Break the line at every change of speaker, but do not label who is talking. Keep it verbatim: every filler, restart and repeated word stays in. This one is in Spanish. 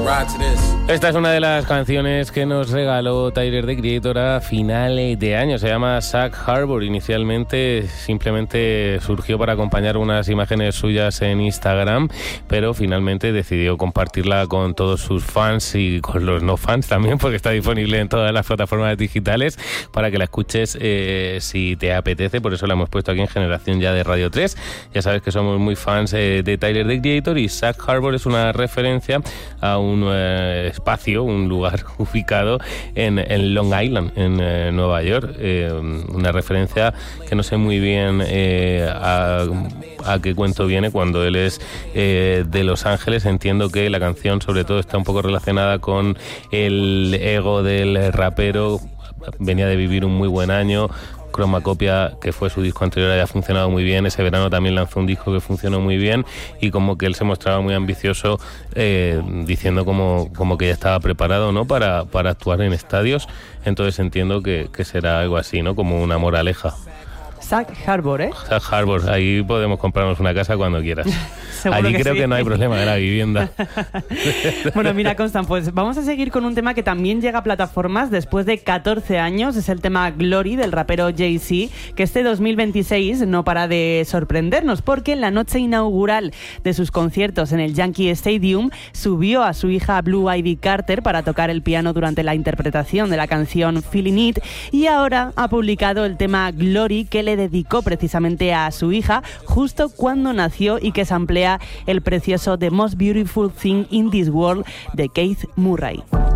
Esta es una de las canciones que nos regaló Tyler, the Creator, a finales de año. Se llama Sag Harbor. Inicialmente simplemente surgió para acompañar unas imágenes suyas en Instagram, pero finalmente decidió compartirla con todos sus fans y con los no fans también, porque está disponible en todas las plataformas digitales para que la escuches eh, si te apetece. Por eso la hemos puesto aquí en Generación Ya de Radio tres. Ya sabes que somos muy fans eh, de Tyler, the Creator, y Sag Harbor es una referencia a un eh, espacio, un lugar ubicado en, en Long Island, en eh, Nueva York. Eh, una referencia que no sé muy bien eh, a, a qué cuento viene cuando él es eh, de Los Ángeles. Entiendo que la canción sobre todo está un poco relacionada con el ego del rapero. Venía de vivir un muy buen año. Chromacopia, que fue su disco anterior, había funcionado muy bien. Ese verano también lanzó un disco que funcionó muy bien, y como que él se mostraba muy ambicioso, eh, diciendo como, como que ya estaba preparado, ¿no?, para, para actuar en estadios. Entonces entiendo que, que será algo así, ¿no?, como una moraleja.
Sag Harbor, ¿eh?
Sag Harbor, ahí podemos comprarnos una casa cuando quieras. Allí que creo sí. que no hay problema de la vivienda.
Bueno, mira, Constan, pues vamos a seguir con un tema que también llega a plataformas después de catorce años. Es el tema Glory del rapero Jay-Z, que este dos mil veintiséis no para de sorprendernos, porque en la noche inaugural de sus conciertos en el Yankee Stadium subió a su hija Blue Ivy Carter para tocar el piano durante la interpretación de la canción Feeling It, y ahora ha publicado el tema Glory, que le dedicó precisamente a su hija justo cuando nació, y que samplea el precioso The Most Beautiful Thing in This World de Keith Murray.